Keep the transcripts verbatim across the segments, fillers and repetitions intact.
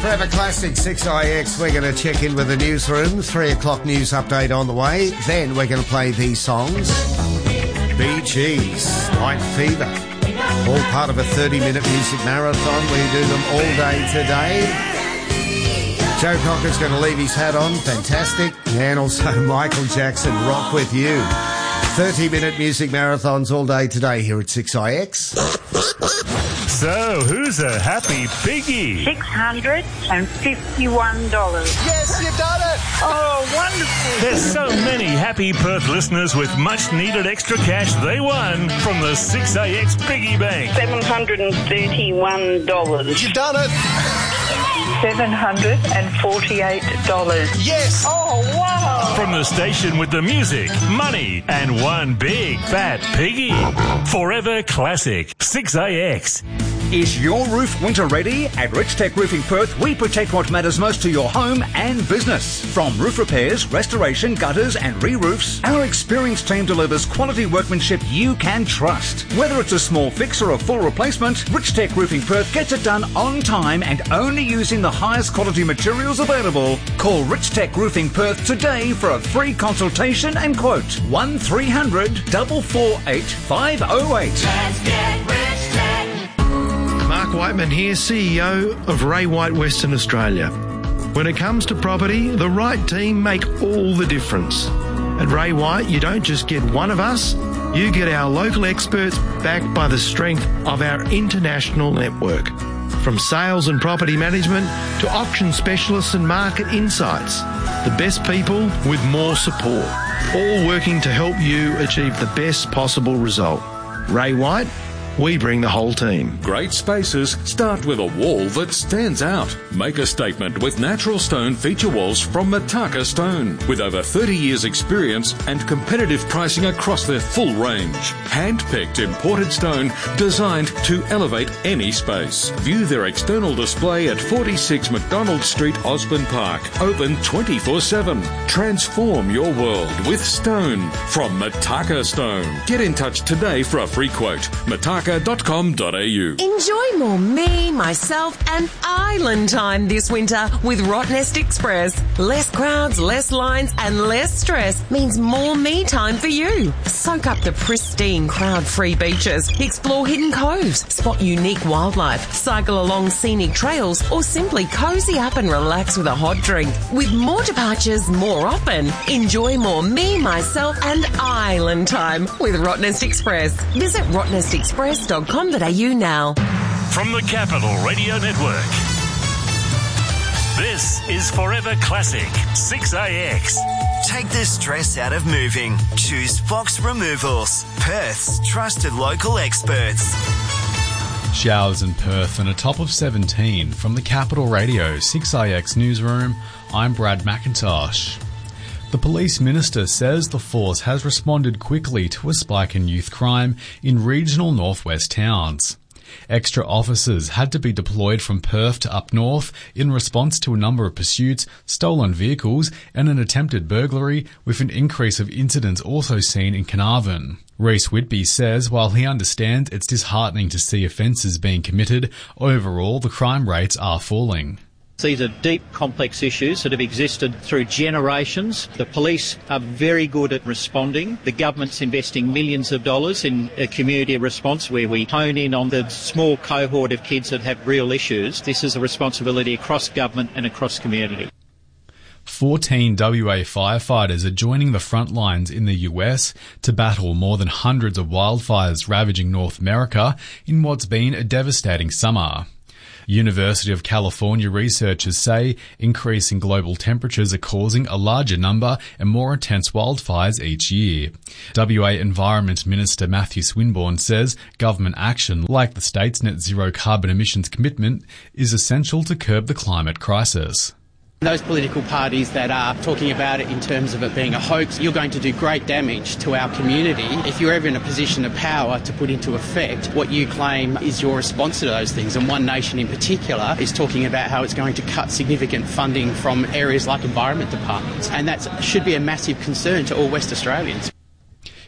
Forever Classic six I X. We're going to check in with the newsroom. Three o'clock news update on the way. Then we're going to play these songs. Bee Gees, White Fever. All part of a thirty-minute music marathon. We do them all day today. Joe Cocker's going to leave his hat on. Fantastic. And also Michael Jackson, Rock With You. thirty-minute music marathons all day today here at six I X. So, who's a happy piggy? six hundred fifty-one dollars. Yes, you've done it! Oh, wonderful. There's so many happy Perth listeners with much-needed extra cash they won from the six A X Piggy Bank. seven hundred thirty-one dollars. You've done it! seven hundred forty-eight dollars. Yes! Oh, wow! From the station with the music, money, and one big fat piggy. Forever Classic six A X. Is your roof winter ready? At Rich Tech Roofing Perth, we protect what matters most to your home and business. From roof repairs, restoration, gutters and re-roofs, our experienced team delivers quality workmanship you can trust. Whether it's a small fix or a full replacement, Rich Tech Roofing Perth gets it done on time and only using the highest quality materials available. Call Rich Tech Roofing Perth today for a free consultation and quote. one three hundred, four four eight, five oh eight. Let's get Rich Tech. Mark Whiteman here, C E O of Ray White Western Australia. When it comes to property, the right team make all the difference. At Ray White, you don't just get one of us, you get our local experts backed by the strength of our international network. From sales and property management to auction specialists and market insights, the best people with more support, all working to help you achieve the best possible result. Ray White, we bring the whole team. Great spaces start with a wall that stands out. Make a statement with natural stone feature walls from Mataka Stone. With over thirty years experience and competitive pricing across their full range. Hand-picked imported stone designed to elevate any space. View their external display at forty-six McDonald Street, Osborne Park. Open twenty-four seven. Transform your world with stone from Mataka Stone. Get in touch today for a free quote. Mataka dot com dot a u. Enjoy more me, myself and island time this winter with Rottnest Express. Less crowds, less lines and less stress means more me time for you. Soak up the pristine crowd-free beaches, explore hidden coves, spot unique wildlife, cycle along scenic trails or simply cozy up and relax with a hot drink. With more departures more often, enjoy more me, myself and island time with Rottnest Express. Visit rottnest express dot com dot a u now. From the Capital Radio Network, this is Forever Classic six A X. Take the stress out of moving. Choose Fox Removals, Perth's trusted local experts. Showers in Perth and a top of seventeen. From the Capital Radio six A X newsroom, I'm Brad McIntosh. The police minister says the force has responded quickly to a spike in youth crime in regional northwest towns. Extra officers had to be deployed from Perth to up north in response to a number of pursuits, stolen vehicles and an attempted burglary, with an increase of incidents also seen in Carnarvon. Reece Whitby says while he understands it's disheartening to see offences being committed, overall the crime rates are falling. These are deep, complex issues that have existed through generations. The police are very good at responding. The government's investing millions of dollars in a community response where we hone in on the small cohort of kids that have real issues. This is a responsibility across government and across community. fourteen W A firefighters are joining the front lines in the U S to battle more than hundreds of wildfires ravaging North America in what's been a devastating summer. University of California researchers say increasing global temperatures are causing a larger number and more intense wildfires each year. W A Environment Minister Matthew Swinburne says government action, like the state's net zero carbon emissions commitment, is essential to curb the climate crisis. Those political parties that are talking about it in terms of it being a hoax, you're going to do great damage to our community if you're ever in a position of power to put into effect what you claim is your response to those things. And One Nation in particular is talking about how it's going to cut significant funding from areas like environment departments. And that should be a massive concern to all West Australians.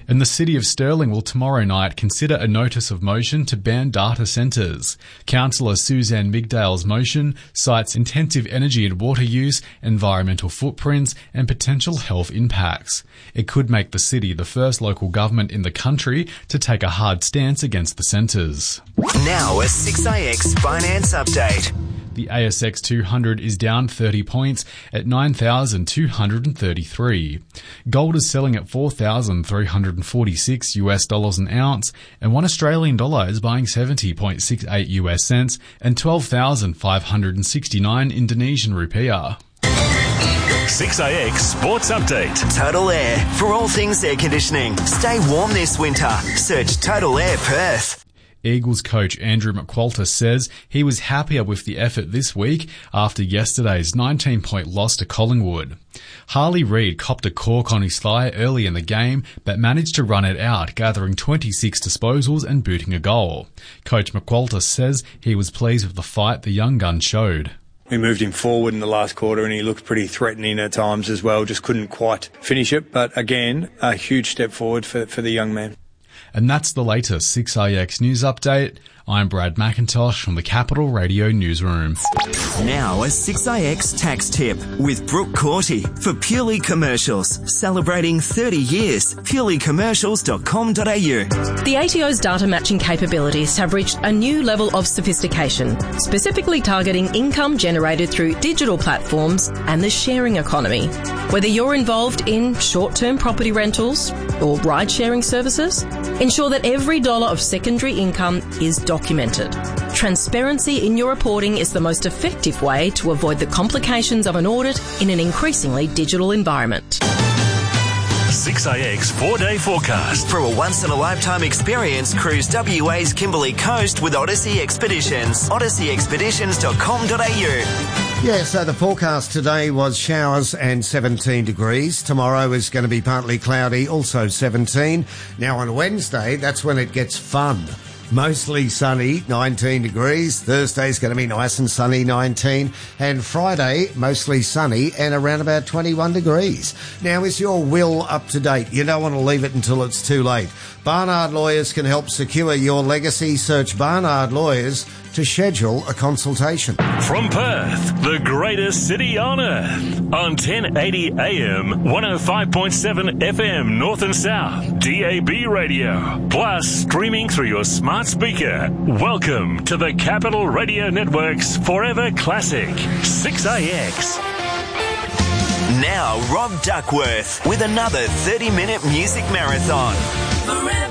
And the City of Stirling will tomorrow night consider a notice of motion to ban data centres. Councillor Suzanne Migdale's motion cites intensive energy and water use, environmental footprints and potential health impacts. It could make the city the first local government in the country to take a hard stance against the centres. Now a six A X finance update. The A S X two hundred is down thirty points at nine thousand two hundred thirty-three. Gold is selling at four thousand three hundred forty-six US dollars an ounce, and one Australian dollar is buying seventy point six eight US cents and twelve thousand five hundred sixty-nine Indonesian rupiah. six A X Sports Update. Total Air. For all things air conditioning, stay warm this winter. Search Total Air Perth. Eagles coach Andrew McQualter says he was happier with the effort this week after yesterday's nineteen-point loss to Collingwood. Harley Reid copped a cork on his thigh early in the game, but managed to run it out, gathering twenty-six disposals and booting a goal. Coach McQualter says he was pleased with the fight the young gun showed. We moved him forward in the last quarter and he looked pretty threatening at times as well, just couldn't quite finish it. But again, a huge step forward for, for the young man. And that's the latest six A X News Update. I'm Brad McIntosh from the Capital Radio Newsroom. Now a six A X tax tip with Brooke Corty for Purely Commercials. Celebrating thirty years. purely commercials dot com dot a u. The A T O's data matching capabilities have reached a new level of sophistication, specifically targeting income generated through digital platforms and the sharing economy. Whether you're involved in short-term property rentals or ride-sharing services, ensure that every dollar of secondary income is documented. Transparency in your reporting is the most effective way to avoid the complications of an audit in an increasingly digital environment. six A X four-day forecast. For a once-in-a-lifetime experience, cruise W A's Kimberley Coast with Odyssey Expeditions. odyssey expeditions dot com dot a u. Yeah, so the forecast today was showers and seventeen degrees. Tomorrow is going to be partly cloudy, also seventeen. Now on Wednesday, that's when it gets fun. Mostly sunny, nineteen degrees. Thursday's going to be nice and sunny, nineteen. And Friday, mostly sunny and around about twenty-one degrees. Now, is your will up to date? You don't want to leave it until it's too late. Barnard Lawyers can help secure your legacy. Search Barnard Lawyers to schedule a consultation. From Perth, the greatest city on earth. On ten eighty A M, one oh five point seven F M, North and South, D A B radio. Plus, streaming through your smart speaker. Welcome to the Capital Radio Network's Forever Classic, six A X. Now, Rob Duckworth with another thirty-minute music marathon.